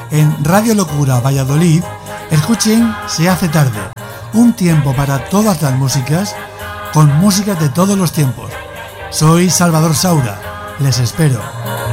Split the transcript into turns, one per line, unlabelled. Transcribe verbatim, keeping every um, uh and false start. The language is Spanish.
en Radio Locura Valladolid, escuchen Se hace tarde, un tiempo para todas las músicas, con música de todos los tiempos. Soy Salvador Saura, les espero.